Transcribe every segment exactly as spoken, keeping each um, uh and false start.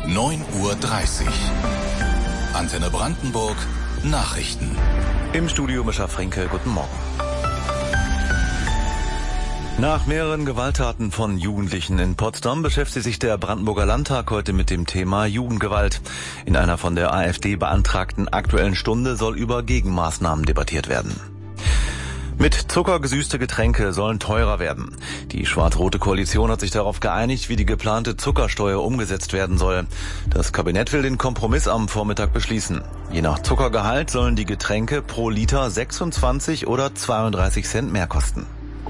neun Uhr dreißig. Antenne Brandenburg, Nachrichten. Im Studio Mischa Fränke, guten Morgen. Nach mehreren Gewalttaten von Jugendlichen in Potsdam beschäftigt sich der Brandenburger Landtag heute mit dem Thema Jugendgewalt. In einer von der AfD beantragten Aktuellen Stunde soll über Gegenmaßnahmen debattiert werden. Mit Zucker gesüßte Getränke sollen teurer werden. Die schwarz-rote Koalition hat sich darauf geeinigt, wie die geplante Zuckersteuer umgesetzt werden soll. Das Kabinett will den Kompromiss am Vormittag beschließen. Je nach Zuckergehalt sollen die Getränke pro Liter sechsundzwanzig oder zweiunddreißig Cent mehr kosten.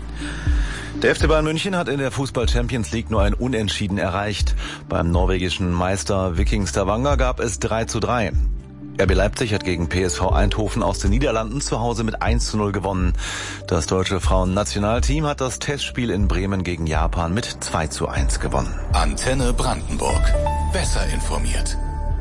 Der F C Bayern München hat in der Fußball-Champions League nur ein Unentschieden erreicht. Beim norwegischen Meister Viking Stavanger gab es drei zu drei. R B Leipzig hat gegen P S V Eindhoven aus den Niederlanden zu Hause mit eins zu null gewonnen. Das deutsche Frauennationalteam hat das Testspiel in Bremen gegen Japan mit zwei zu eins gewonnen. Antenne Brandenburg. Besser informiert.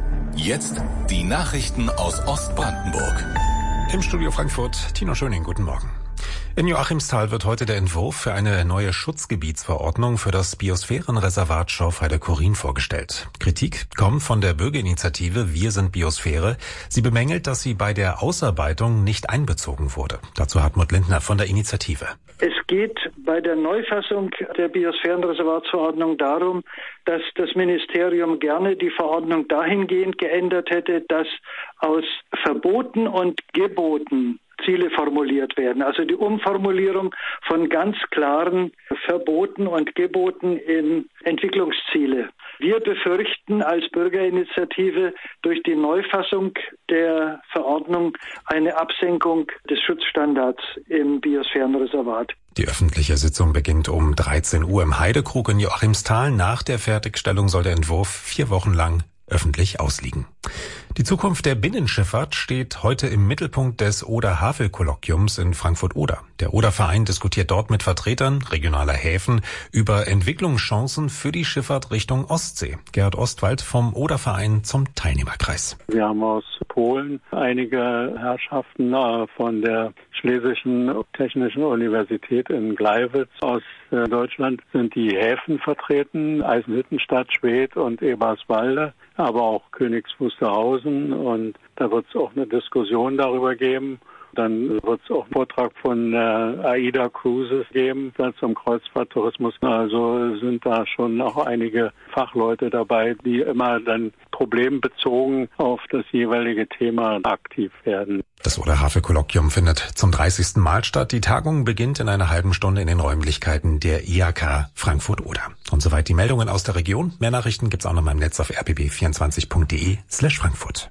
Jetzt die Nachrichten aus Ostbrandenburg. Im Studio Frankfurt, Tino Schöning, guten Morgen. In Joachimsthal wird heute der Entwurf für eine neue Schutzgebietsverordnung für das Biosphärenreservat Schorfheide-Chorin vorgestellt. Kritik kommt von der Bürgerinitiative Wir sind Biosphäre. Sie bemängelt, dass sie bei der Ausarbeitung nicht einbezogen wurde. Dazu Hartmut Lindner von der Initiative. Es geht bei der Neufassung der Biosphärenreservatsverordnung darum, dass das Ministerium gerne die Verordnung dahingehend geändert hätte, dass aus Verboten und Geboten Ziele formuliert werden. Also die Umformulierung von ganz klaren Verboten und Geboten in Entwicklungsziele. Wir befürchten als Bürgerinitiative durch die Neufassung der Verordnung eine Absenkung des Schutzstandards im Biosphärenreservat. Die öffentliche Sitzung beginnt um dreizehn Uhr im Heidekrug in Joachimsthal. Nach der Fertigstellung soll der Entwurf vier Wochen lang öffentlich ausliegen. Die Zukunft der Binnenschifffahrt steht heute im Mittelpunkt des Oder-Havel-Kolloquiums in Frankfurt-Oder. Der Oder-Verein diskutiert dort mit Vertretern regionaler Häfen über Entwicklungschancen für die Schifffahrt Richtung Ostsee. Gerhard Ostwald vom Oder-Verein zum Teilnehmerkreis. Wir haben aus Polen einige Herrschaften von der Schlesischen Technischen Universität in Gleiwitz. Aus Deutschland sind die Häfen vertreten, Eisenhüttenstadt, Schwedt und Eberswalde, aber auch Königs Wusterhausen, und da wird es auch eine Diskussion darüber geben. Dann wird es auch einen Vortrag von äh, AIDA Cruises geben, dann zum Kreuzfahrttourismus. Also sind da schon auch einige Fachleute dabei, die immer dann problembezogen auf das jeweilige Thema aktiv werden. Das Oder-Havel-Kolloquium findet zum dreißigsten Mal statt. Die Tagung beginnt in einer halben Stunde in den Räumlichkeiten der I H K Frankfurt-Oder. Und soweit die Meldungen aus der Region. Mehr Nachrichten gibt's auch noch mal im Netz auf r b b vierundzwanzig punkt d e slash Frankfurt.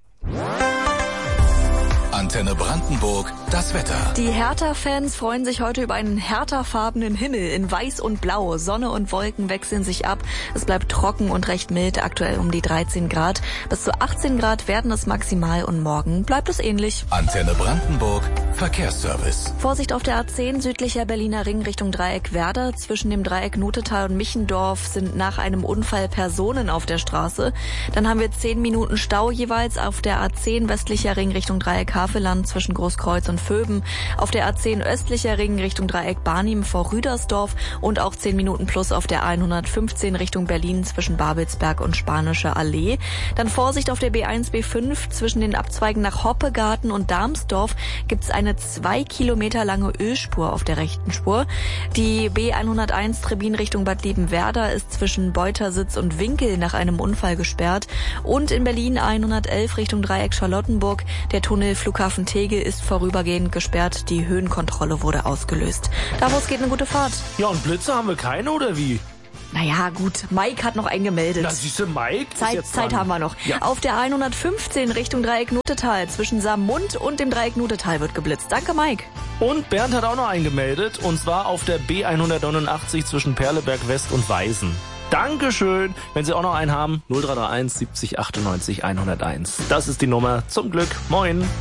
Antenne Brandenburg, das Wetter. Die Hertha-Fans freuen sich heute über einen hertha-farbenen Himmel in Weiß und Blau. Sonne und Wolken wechseln sich ab. Es bleibt trocken und recht mild, aktuell um die dreizehn Grad. Bis zu achtzehn Grad werden es maximal und morgen bleibt es ähnlich. Antenne Brandenburg, Verkehrsservice. Vorsicht auf der A zehn, südlicher Berliner Ring Richtung Dreieck Werder. Zwischen dem Dreieck Notetal und Michendorf sind nach einem Unfall Personen auf der Straße. Dann haben wir zehn Minuten Stau jeweils auf der A zehn, westlicher Ring Richtung Dreieck Havelland zwischen Großkreuz und Vöben, auf der A zehn östlicher Ring Richtung Dreieck Barnim vor Rüdersdorf und auch zehn Minuten plus auf der hundertfünfzehn Richtung Berlin zwischen Babelsberg und Spanische Allee. Dann Vorsicht auf der B eins B fünf zwischen den Abzweigen nach Hoppegarten und Darmsdorf gibt's eine zwei Kilometer lange Ölspur auf der rechten Spur. Die B hunderteins Trebin Richtung Bad Liebenwerda ist zwischen Beutersitz und Winkel nach einem Unfall gesperrt und in Berlin hundertelf Richtung Dreieck Charlottenburg. Der Tunnel Flughafen Tegel ist vorübergehend gesperrt. Die Höhenkontrolle wurde ausgelöst. Daraus geht eine gute Fahrt. Ja, und Blitze haben wir keine, oder wie? Naja, gut. Mike hat noch einen gemeldet. Na, siehste, Mike? Zeit, Zeit haben wir noch. Ja. Auf der hundertfünfzehn Richtung Dreieck Notetal zwischen Saarmund und dem Dreieck Notetal wird geblitzt. Danke, Mike. Und Bernd hat auch noch einen gemeldet. Und zwar auf der B hundertneunundachtzig zwischen Perleberg West und Weisen. Dankeschön. Wenn Sie auch noch einen haben, null drei drei eins siebzig achtundneunzig hunderteins. Das ist die Nummer. Zum Glück. Moin.